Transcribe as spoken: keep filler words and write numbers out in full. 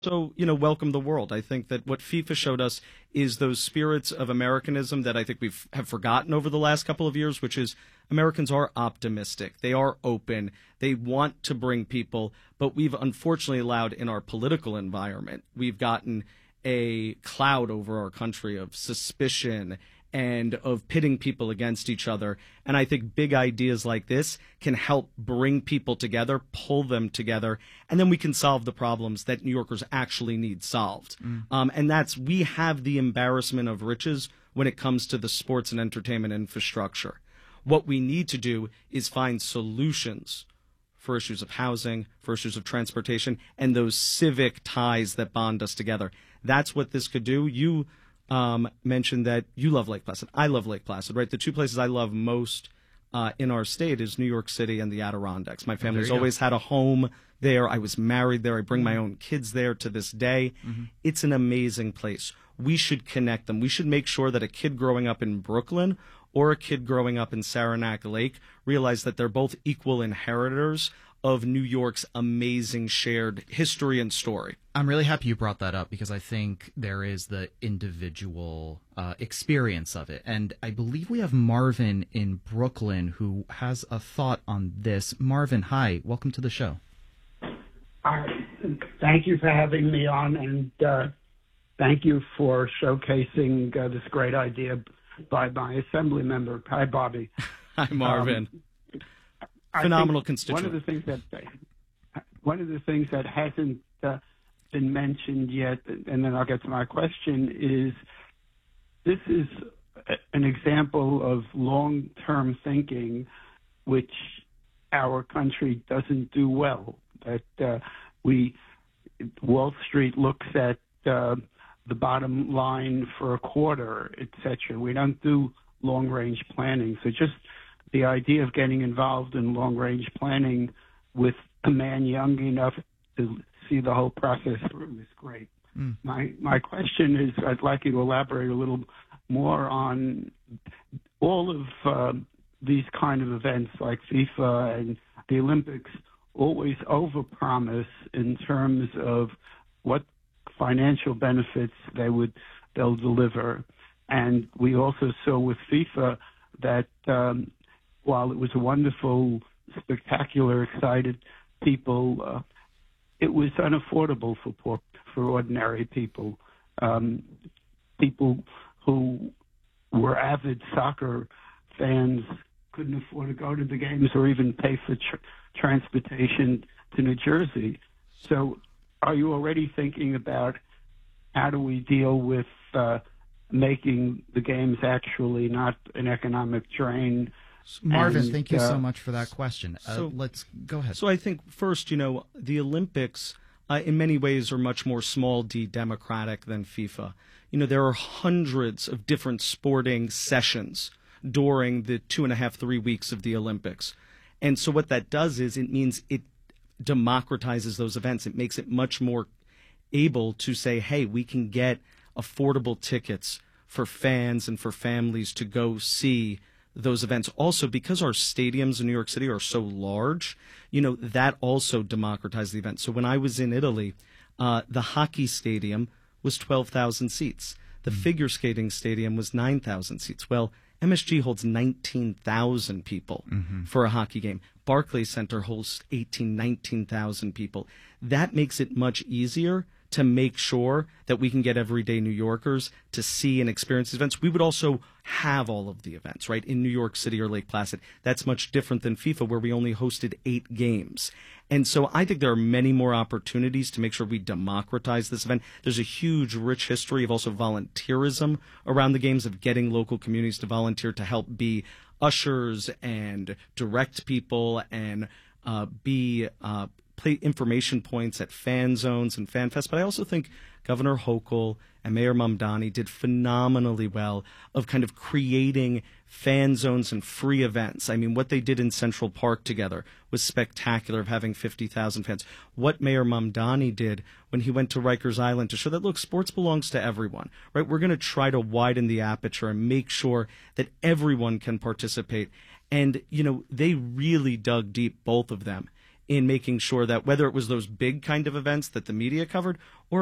also, you know, welcome the world. I think that what FIFA showed us is those spirits of Americanism that I think we've have forgotten over the last couple of years, which is Americans are optimistic. They are open. They want to bring people, but we've unfortunately allowed in our political environment, we've gotten a cloud over our country of suspicion and of pitting people against each other. And I think big ideas like this can help bring people together, pull them together, and then we can solve the problems that New Yorkers actually need solved. Mm. Um, and that's, we have the embarrassment of riches when it comes to the sports and entertainment infrastructure. What we need to do is find solutions for issues of housing, for issues of transportation, and those civic ties that bond us together. That's what this could do. You Um, mentioned that you love Lake Placid. I love Lake Placid, right? The two places I love most uh, in our state is New York City and the Adirondacks. My family's always had a home there. I was married there. I bring my own kids there to this day. Mm-hmm. It's an amazing place. We should connect them. We should make sure that a kid growing up in Brooklyn or a kid growing up in Saranac Lake realize that they're both equal inheritors of New York's amazing shared history and story. I'm really happy you brought that up because I think there is the individual uh, experience of it. And I believe we have Marvin in Brooklyn who has a thought on this. Marvin, hi. Welcome to the show. Uh, thank you for having me on, and uh, thank you for showcasing uh, this great idea by my assembly member. Hi, Bobby. Hi, Marvin. Um, Phenomenal constituent. One of the things that one of the things that hasn't uh, been mentioned yet, and then I'll get to my question, is this is an example of long-term thinking, which our country doesn't do well. That uh, we Wall Street looks at uh, the bottom line for a quarter, et cetera. We don't do long-range planning. So just the idea of getting involved in long-range planning with a man young enough to see the whole process through is great. Mm. My my question is, I'd like you to elaborate a little more on all of uh, these kind of events like FIFA and the Olympics always overpromise in terms of what financial benefits they would they'll deliver. And we also saw with FIFA that um, while it was a wonderful, spectacular, excited people, uh, it was unaffordable for poor, for ordinary people. Um, people who were avid soccer fans couldn't afford to go to the games or even pay for tr- transportation to New Jersey. So are you already thinking about how do we deal with uh, making the games actually not an economic drain? Marvin, and, thank you uh, so much for that question. Uh, so, let's go ahead. So I think first, you know, the Olympics uh, in many ways are much more small d democratic than FIFA. You know, there are hundreds of different sporting sessions during the two and a half, three weeks of the Olympics. And so what that does is it means it democratizes those events. It makes it much more able to say, hey, we can get affordable tickets for fans and for families to go see those events. Also, because our stadiums in New York City are so large, you know, that also democratized the event. So when I was in Italy, uh, the hockey stadium was twelve thousand seats. The mm. figure skating stadium was nine thousand seats. Well, M S G holds nineteen thousand people mm-hmm. for a hockey game. Barclays Center holds eighteen, nineteen thousand people. That makes it much easier to make sure that we can get everyday New Yorkers to see and experience these events. We would also have all of the events, right, in New York City or Lake Placid. That's much different than FIFA, where we only hosted eight games. And so I think there are many more opportunities to make sure we democratize this event. There's a huge, rich history of also volunteerism around the games, of getting local communities to volunteer to help be ushers and direct people and uh, be uh, play information points at fan zones and fan fest. But I also think Governor Hochul and Mayor Mamdani did phenomenally well of kind of creating fan zones and free events. I mean, what they did in Central Park together was spectacular, of having fifty thousand fans. What Mayor Mamdani did when he went to Rikers Island to show that, look, sports belongs to everyone, right? We're going to try to widen the aperture and make sure that everyone can participate. And, you know, they really dug deep, both of them, in making sure that whether it was those big kind of events that the media covered or